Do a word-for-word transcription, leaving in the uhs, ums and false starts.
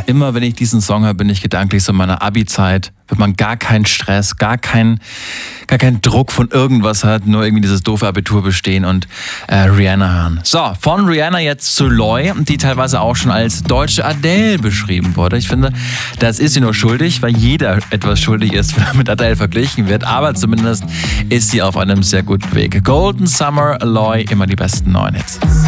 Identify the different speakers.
Speaker 1: immer wenn ich diesen Song höre, bin ich gedanklich so in meiner Abi-Zeit, wenn man gar keinen Stress, gar keinen gar keinen Druck von irgendwas hat, nur irgendwie dieses doofe Abitur bestehen und äh, Rihanna hören. So, von Rihanna jetzt zu Loi, die teilweise auch schon als deutsche Adele beschrieben wurde. Ich finde, das ist sie nur schuldig, weil jeder etwas schuldig ist, wenn er mit Adele verglichen wird, aber zumindest ist sie auf einem sehr guten Weg. Golden Summer, Loi, immer die besten neuen Hits.